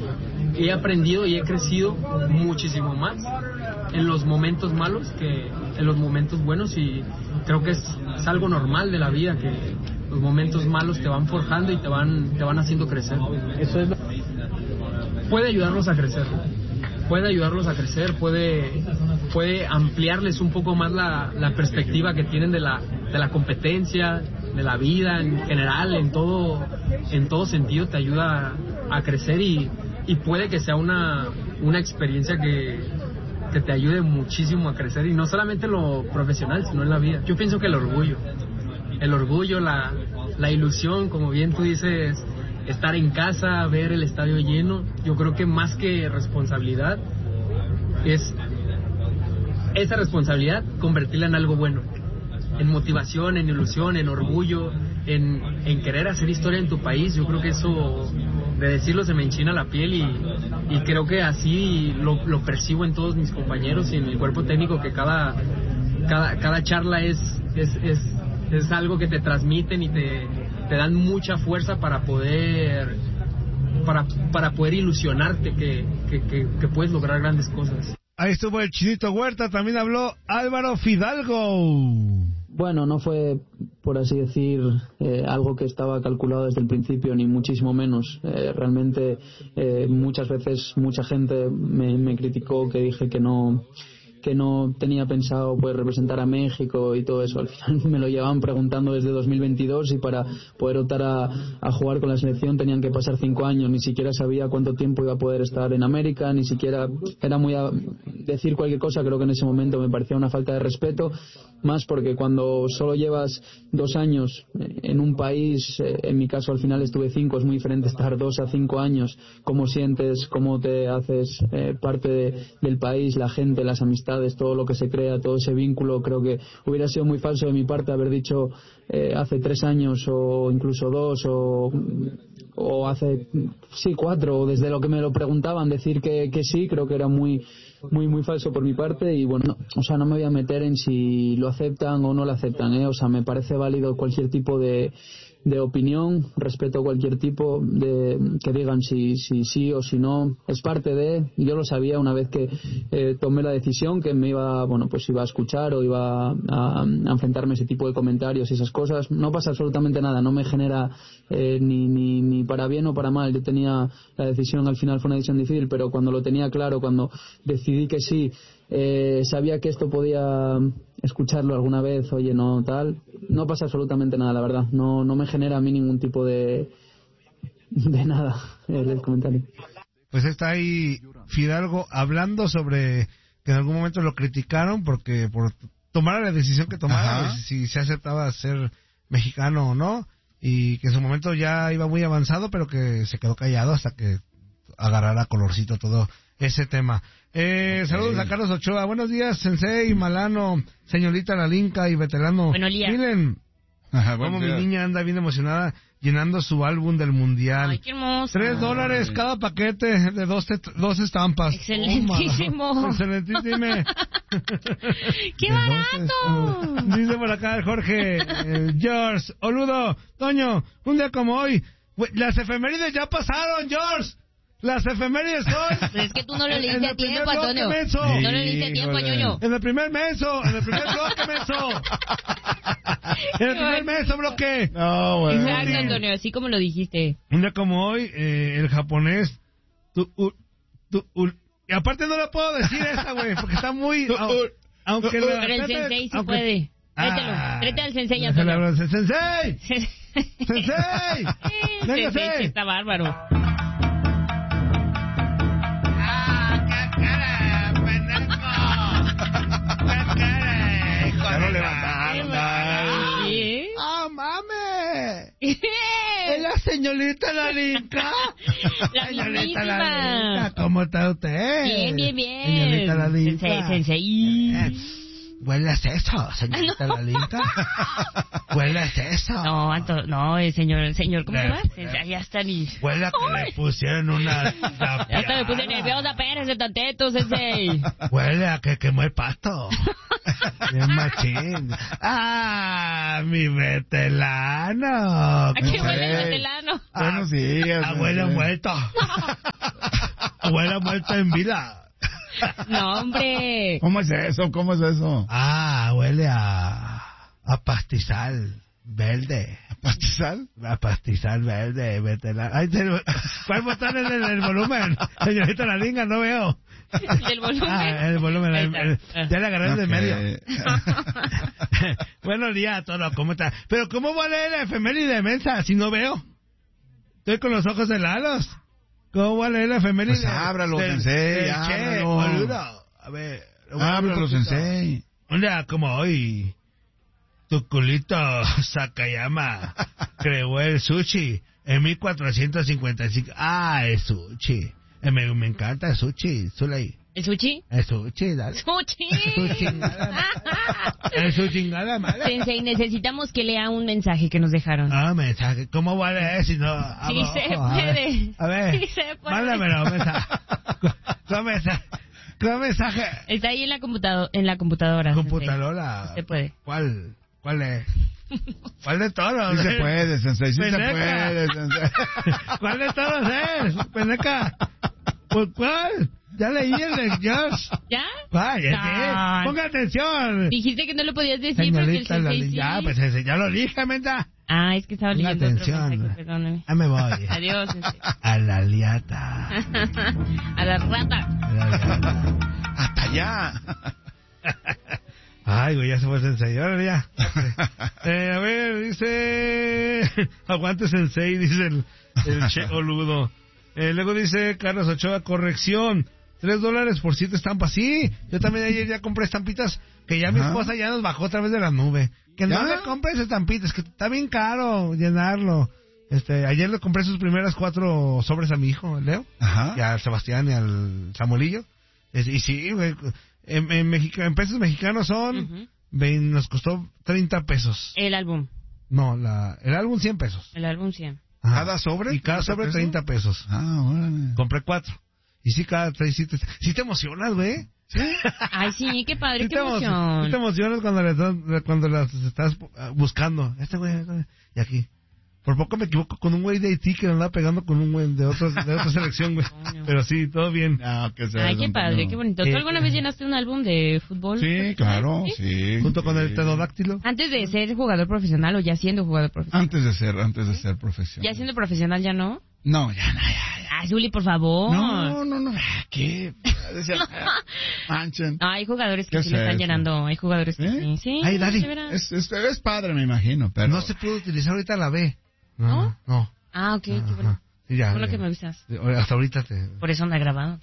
he aprendido y he crecido muchísimo más en los momentos malos que en los momentos buenos, y creo que es algo normal de la vida, que los momentos malos te van forjando y te van haciendo crecer. Eso es puede ayudarlos a crecer, puede ampliarles un poco más la perspectiva que tienen de la competencia, de la vida en general, en todo sentido te ayuda a crecer, y puede que sea una experiencia que te ayude muchísimo a crecer, y no solamente en lo profesional, sino en la vida. Yo pienso que el orgullo, la ilusión, como bien tú dices, estar en casa, ver el estadio lleno, yo creo que más que responsabilidad es esa responsabilidad convertirla en algo bueno, en motivación, en ilusión, en orgullo, en querer hacer historia en tu país. Yo creo que eso, de decirlo, se me enchina la piel, y creo que así lo percibo en todos mis compañeros y en el cuerpo técnico, que cada charla es algo que te transmiten y te dan mucha fuerza para poder ilusionarte que puedes lograr grandes cosas. Ahí estuvo el Chinito Huerta, también habló Álvaro Fidalgo. Bueno, no fue, por así decir, algo que estaba calculado desde el principio, ni muchísimo menos. Realmente muchas veces mucha gente me criticó, que dije que no tenía pensado pues representar a México y todo eso. Al final me lo llevaban preguntando desde 2022, y para poder optar a jugar con la selección tenían que pasar 5 años. Ni siquiera sabía cuánto tiempo iba a poder estar en América, ni siquiera era muy decir cualquier cosa. Creo que en ese momento me parecía una falta de respeto, más porque cuando solo llevas 2 años en un país, en mi caso al final estuve 5, es muy diferente estar 2 a 5 años, cómo sientes, cómo te haces parte del país, la gente, las amistades, todo lo que se crea, todo ese vínculo. Creo que hubiera sido muy falso de mi parte haber dicho hace 3 años o incluso 2 o hace 4, o desde lo que me lo preguntaban decir que sí. Creo que era muy falso por mi parte, y bueno, no me voy a meter en si lo aceptan o no lo aceptan, me parece válido cualquier tipo de opinión, respeto cualquier tipo de que digan si sí o si no, es parte de, y yo lo sabía una vez que tomé la decisión, que me iba a escuchar o iba a enfrentarme a ese tipo de comentarios y esas cosas. No pasa absolutamente nada, no me genera ni para bien o para mal. Yo tenía la decisión, al final fue una decisión difícil, pero cuando lo tenía claro, cuando decidí que sí, sabía que esto podía escucharlo alguna vez, oye, no tal, no pasa absolutamente nada, la verdad. No me genera a mí ningún tipo de nada el comentario. Pues está ahí Fidalgo hablando sobre que en algún momento lo criticaron porque por tomar la decisión que tomara, si se aceptaba ser mexicano o no, y que en su momento ya iba muy avanzado, pero que se quedó callado hasta que agarrara colorcito todo ese tema. Saludos a Carlos Ochoa. Buenos días, Sensei, Malano, señorita Lalinka y veterano. Buenos días. Miren cómo mi niña anda bien emocionada llenando su álbum del mundial. Ay, qué hermoso. $3 cada paquete de dos estampas. Excelentísimo. Excelentísimo. ¡Qué barato! Dice por acá el Jorge, George, Oludo, Toño, un día como hoy, las efemérides ya pasaron, George. Las efemérides son... Pero es que tú no lo leíste a tiempo, Antonio. Menso. No lo leíste a tiempo, ñoño. En el primer bloque, menso. En el primer menso bloque. No, bueno. Exacto, Antonio, así como lo dijiste. Un día como hoy, el japonés... y aparte no le puedo decir esa, güey, porque está muy... Aunque pero el sensei sí puede. Tráete al sensei, Antonio. ¡Sensei! ¡Sensei! Sensei está bárbaro. Ya lo levantaron. ¡Ah, mames! ¿Es la señorita Lalinka? La señorita mismísima. Lalinka, ¿cómo está usted? Bien. Señorita Lalinka. Sensei. ¿Hueles eso, señorita Lalinka? ¿Hueles eso? No, señor, ¿cómo se llama? Ya está ni... Huele a que le pusieron una... Ya hasta me puse nerviosa, espérese tantito, sensei. Huele a que quemó el pasto. Bien machín. ¡Ah, mi vetelano! ¿A qué huele el vetelano? Buenos días. Abuelo muerto. Abuela muerta en vida. No, hombre. ¿Cómo es eso? Huele a pastizal verde. ¿A pastizal? A pastizal verde, ay, ¿cuál botón es el volumen? Señorita Lalinga, no veo. ¿El volumen? El volumen. Ya le agarré de medio. Buenos días, Toro, ¿cómo está? Pero ¿cómo voy a leer la efeméride de mensa si no veo? Estoy con los ojos helados. ¿Cómo voy a leer la efeméride? Pues ábralo, Sensei, ábralo. A ver. Ábralo, Sensei. Un día como hoy, tu culito Sakayama creó el sushi en 1455. El sushi. Me encanta el sushi, Zulay. ¿El sushi? El sushi, dale. ¡Sushi! El sushi, nada más. Sensei, necesitamos que lea un mensaje que nos dejaron. Mensaje. ¿Cómo va a leer si no? Sí se puede. A ver. Sí se puede. Mándamelo, ¿Qué mensaje? Está ahí en la computadora. Computadora. Se puede. ¿Cuál es? ¿Cuál de todos? Sí se puede, Sensei, sí se puede, Sensei. ¿Cuál de todos es? Peneca. ¿Por cuál? Ya leí el de Josh. ¿Ya? Vaya, ponga atención. Dijiste que no lo podías decir porque el Sensei sí. Ya lo dije, menta. Es que estaba leyendo atención. otro mensaje, perdóname. Me voy. Adiós, Sensei. A la liata. A la rata. Hasta allá. Ay, güey, ya se fue el Sensei. Ahora ya. A ver, dice... Aguante Sensei, dice el Che Oludo. Luego dice Carlos Ochoa, corrección. $3 por 7 estampas. Sí, yo también ayer ya compré estampitas que ya mi esposa ya nos bajó otra vez de la nube. Que no le compres estampitas, que está bien caro llenarlo. Ayer le compré sus primeras 4 sobres a mi hijo, Leo. Y al Sebastián y al Samuelillo. Y sí, güey. En pesos mexicanos son... nos costó 30 pesos. El álbum. No, el álbum 100 pesos. El álbum 100. ¿Cada sobre? Y cada sobre 30 pesos. Órale. Compré 4. Y sí, cada 3 sí te emocionas, güey. ¿Sí? Ay, sí, qué padre, sí qué emoción. Sí te emocionas cuando las estás buscando. Este güey. Y aquí. Por poco me equivoco con un güey de Haití que me andaba pegando con un güey de otra selección, güey. Pero sí, todo bien. Ay, qué padre, qué bonito. ¿Tú alguna vez llenaste un álbum de fútbol? Sí, claro, sí. ¿Junto con el pterodáctilo? ¿Antes de ser jugador profesional o ya siendo jugador profesional? Antes de ser profesional. ¿Ya siendo profesional ya no? No, ya. Ay, Zuli, por favor. No. ¿Qué? Manchen. Hay jugadores que sí le están llenando. Hay jugadores que sí. Sí. Ay, Dali. Es padre, me imagino, pero... No se pudo utilizar ahorita la B. ¿No? No. Ok, qué bueno. Sí, ya, por lo que me avisas. Hasta ahorita Por eso anda grabado.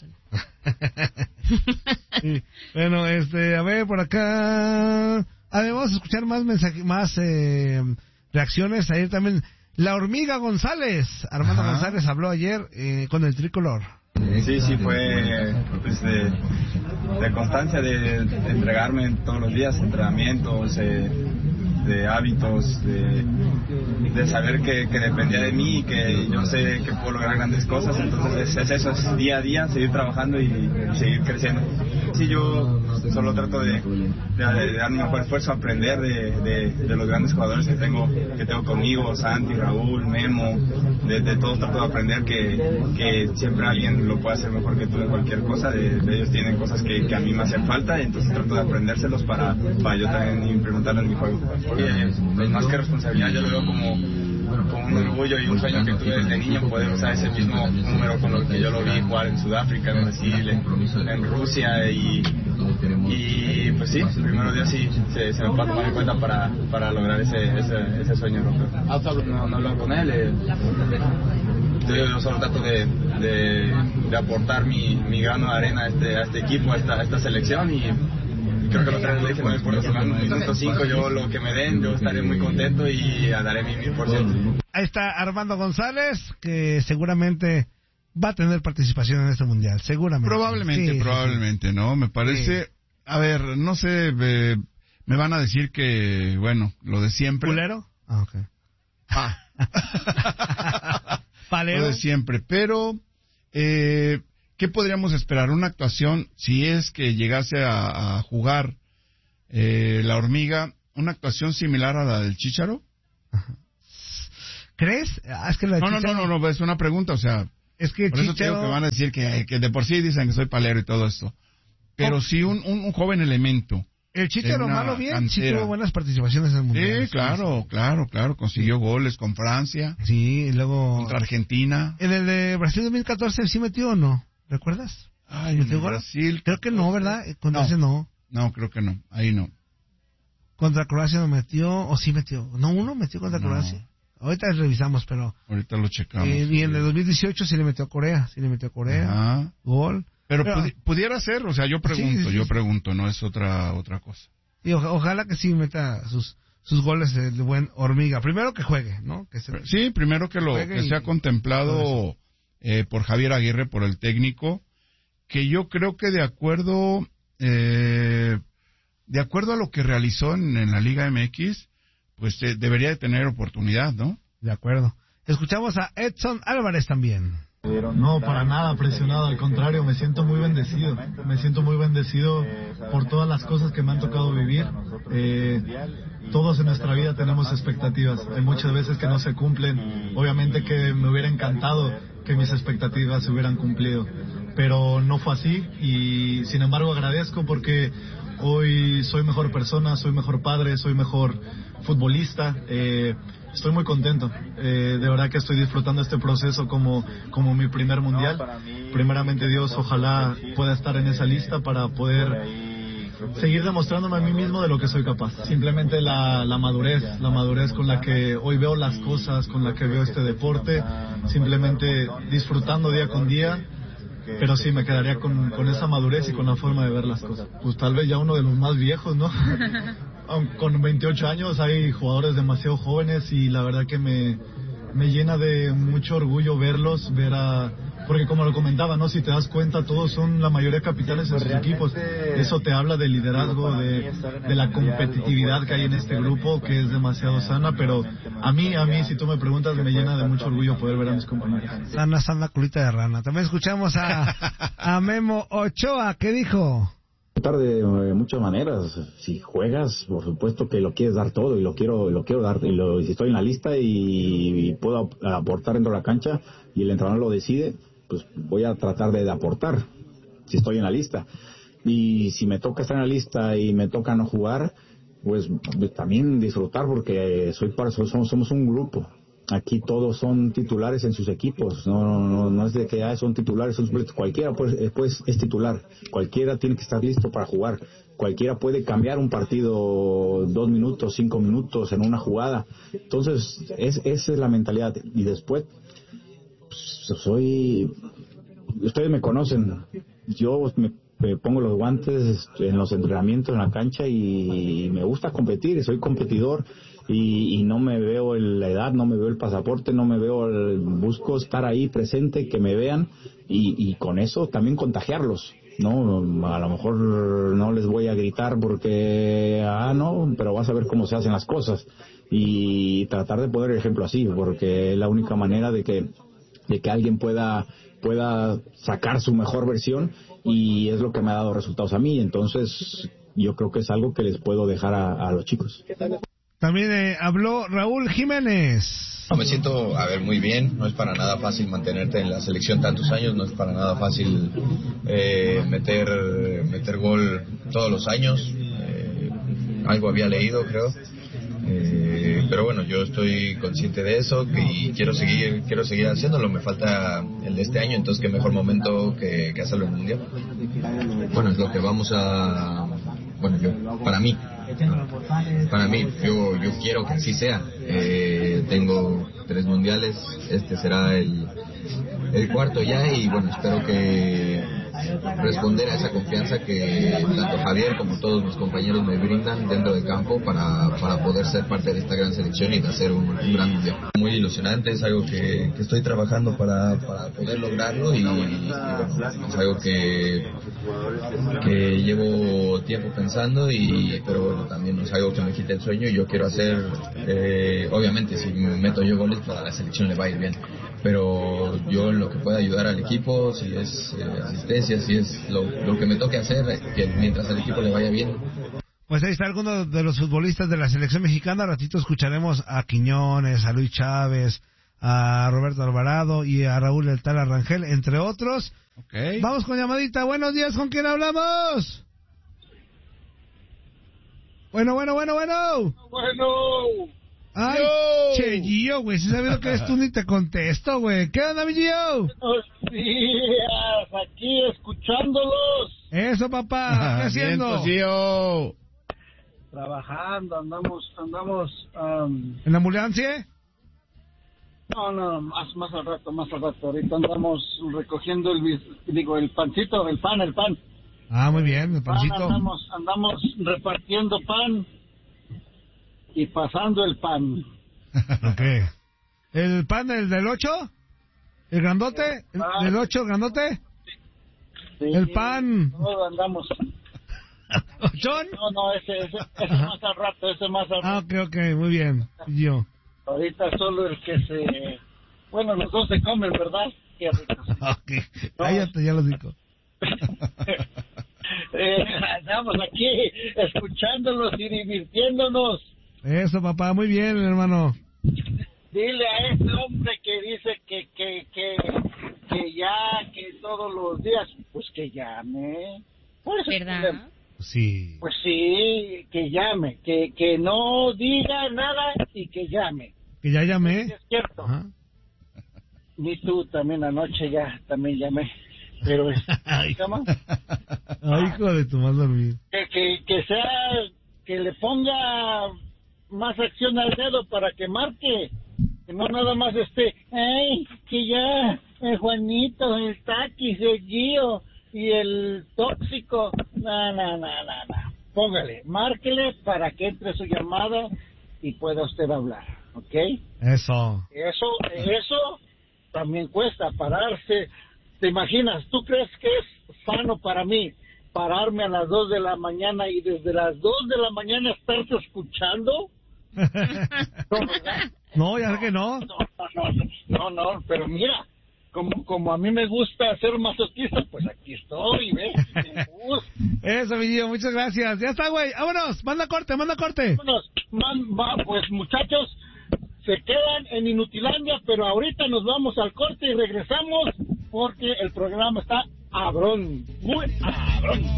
Sí. Bueno, a ver, por acá... vamos a escuchar más mensajes, más reacciones. Ayer también... La Hormiga González. Armando González habló ayer con el Tricolor. Sí, fue pues, de constancia, de entregarme todos los días, entrenamientos, de hábitos, de saber que dependía de mí y que yo sé que puedo lograr grandes cosas. Entonces es eso, es día a día, seguir trabajando y seguir creciendo. Sí, yo solo trato de dar mi mejor esfuerzo, aprender de los grandes jugadores que tengo conmigo, Santi, Raúl, Memo, de todos trato de aprender que siempre alguien lo puede hacer mejor que tú en cualquier cosa. De ellos tienen cosas que a mí me hacen falta, y entonces trato de aprendérselos para yo también implementarlo en mi juego. Pues más que responsabilidad, yo lo veo como un orgullo y un sueño que tuve desde niño, poder usar ese mismo número con el que yo lo vi jugar en Sudáfrica, en Brasil, en Rusia, y pues sí, primero Dios sí se me va a tomar en cuenta para lograr ese sueño. No hablo con él, yo solo trato de aportar mi grano de arena a este equipo, a esta selección, y creo que lo traen, le dije, no me importa si van un minuto 5, yo lo que me den, yo estaré muy contento y daré mi 1000%. Ahí está Armando González, que seguramente va a tener participación en este mundial, seguramente. Probablemente, ¿no? Me parece, a ver, no sé, me van a decir que, bueno, lo de siempre. ¿Culero? Lo de siempre, pero... ¿qué podríamos esperar? Una actuación, si es que llegase a jugar la Hormiga, una actuación similar a la del Chícharo. ¿Crees? Es que No, es una pregunta, o sea, Es que por eso tengo que van a decir que de por sí dicen que soy palero y todo esto. Pero sí un joven elemento. El Chicharo malo bien, sí tuvo buenas participaciones en el Mundial. Sí, claro. Consiguió goles con Francia. Sí, y luego... Contra Argentina. ¿En el de Brasil 2014 sí metió o no? ¿Recuerdas? Ay, ¿metió gol? Brasil... Creo que no, ¿verdad? Contra ese no. No, creo que no. Ahí no. ¿Contra Croacia no metió o sí metió? No, uno metió contra Croacia. Ahorita revisamos, pero... Ahorita lo checamos. Y en el 2018 sí le metió a Corea. Ajá. Gol. Pero pudiera ser, o sea, yo pregunto, no es otra cosa. Y ojalá que sí meta sus goles de buen Hormiga. Primero que juegue, ¿no? Sí, primero que sea contemplado por Javier Aguirre, por el técnico, que yo creo que de acuerdo a lo que realizó en la Liga MX, pues debería de tener oportunidad, ¿no? De acuerdo. Escuchamos a Edson Álvarez también. No, para nada presionado, al contrario, me siento muy bendecido por todas las cosas que me han tocado vivir. Todos en nuestra vida tenemos expectativas, hay muchas veces que no se cumplen, obviamente que me hubiera encantado que mis expectativas se hubieran cumplido, pero no fue así y sin embargo agradezco porque hoy soy mejor persona, soy mejor padre, soy mejor futbolista. Estoy muy contento, de verdad que estoy disfrutando este proceso como mi primer mundial. Primeramente Dios, ojalá pueda estar en esa lista para poder seguir demostrándome a mí mismo de lo que soy capaz. Simplemente la madurez con la que hoy veo las cosas, con la que veo este deporte, simplemente disfrutando día con día. Pero sí, me quedaría con esa madurez y con la forma de ver las cosas. Pues tal vez ya uno de los más viejos, ¿no? Con 28 años hay jugadores demasiado jóvenes y la verdad que me llena de mucho orgullo verlos, porque como lo comentaba, ¿no? Si te das cuenta, todos son la mayoría capitanes en sus equipos. Eso te habla del liderazgo, de la competitividad que hay en este grupo, que es demasiado sana, pero a mí, si tú me preguntas, me llena de mucho orgullo poder ver a mis compañeros. Sana, culita de rana. También escuchamos a Memo Ochoa, ¿qué dijo? De muchas maneras. Si juegas, por supuesto que lo quieres dar todo y lo quiero dar, y si estoy en la lista y puedo aportar dentro de la cancha y el entrenador lo decide, pues voy a tratar de aportar si estoy en la lista. Y si me toca estar en la lista y me toca no jugar, pues también disfrutar, porque somos un grupo. Aquí todos son titulares en sus equipos, no es de que son titulares, cualquiera pues es titular, cualquiera tiene que estar listo para jugar, cualquiera puede cambiar un partido 2 minutos, 5 minutos en una jugada. Entonces esa es la mentalidad. Y después ustedes me conocen, yo me pongo los guantes en los entrenamientos, en la cancha, y me gusta competir, soy competidor. Y no me veo la edad, no me veo el pasaporte, busco estar ahí presente, que me vean y con eso también contagiarlos, ¿no? A lo mejor no les voy a gritar porque, pero vas a ver cómo se hacen las cosas y tratar de poner el ejemplo así, porque es la única manera de que alguien pueda sacar su mejor versión y es lo que me ha dado resultados a mí. Entonces yo creo que es algo que les puedo dejar a los chicos. También habló Raúl Jiménez. Me siento, muy bien. No es para nada fácil mantenerte en la selección tantos años. No es para nada fácil meter gol todos los años. Algo había leído, creo. Pero bueno, yo estoy consciente de eso y quiero seguir haciéndolo. Me falta el de este año, entonces qué mejor momento que hacerlo en el Mundial. Bueno, es lo que vamos a... Bueno, para mí, yo quiero que así sea. Tengo 3 mundiales, este será el 4º ya, y bueno, espero que responder a esa confianza que tanto Javier como todos mis compañeros me brindan dentro del campo para poder ser parte de esta gran selección y de hacer un gran mundial. Muy ilusionante, es algo que estoy trabajando para poder lograrlo y bueno, es algo que llevo tiempo pensando, pero bueno, también es algo que me quita el sueño y yo quiero hacer, obviamente si me meto yo goles, para la selección le va a ir bien, pero yo en lo que pueda ayudar al equipo, si es asistencia, si es lo que me toque hacer, que mientras al equipo le vaya bien. Pues ahí está alguno de los futbolistas de la selección mexicana. A ratito escucharemos a Quiñones, a Luis Chávez, a Roberto Alvarado y a Raúl El Tal Arrangel, entre otros. Okay. Vamos con llamadita. Buenos días, ¿con quién hablamos? Bueno. Ay, che, Gio, güey, si sabes lo que eres tú ni te contesto, güey. ¿Qué onda, mi Gio? Buenos días, aquí escuchándolos. Eso, papá, ¿qué haciendo? Gio. Trabajando, andamos. ¿En la ambulancia? No, más al rato. Ahorita andamos recogiendo el pancito, el pan. Ah, muy bien, el pancito. Andamos repartiendo pan y pasando el pan. Ok. ¿El pan, el del 8? ¿El grandote? ¿El del 8, grandote? Sí, el pan. No, andamos. ¿John? No, ese más al rato, Ah, ok, muy bien. Yo. Ahorita solo el que se... Bueno, los dos se comen, ¿verdad? Qué rico. Ok, cállate, ya lo digo. Andamos aquí escuchándolos y divirtiéndonos. Eso, papá, muy bien, hermano. Dile a ese hombre que dice que todos los días, pues que llame. Pues, ¿verdad? Sí. Pues sí, que llame, que no diga nada y que llame. Que ya llamé. Es cierto. Ajá. Ni tú también anoche también llamé. Pero Ay, hijo de tu mal dormir. Que sea, que le ponga más acción al dedo para que marque. Que no nada más ay, que ya, el Juanito, el Taquis, el Gio y el Tóxico. No. Póngale, márquele para que entre su llamada y pueda usted hablar, ¿ok? Eso también cuesta pararse. ¿Te imaginas? ¿Tú crees que es sano para mí pararme a las 2 de la mañana y desde las 2 de la mañana estarte escuchando? No, ¿verdad? No, ya sé que no. No, pero mira, como a mí me gusta ser masoquista, pues aquí estoy, ¿ves? Eso, mi Gio, muchas gracias. Ya está, güey. Vámonos, manda corte. Vámonos, pues muchachos, se quedan en Inutilandia, pero ahorita nos vamos al corte y regresamos porque el programa está abrón, muy abrón.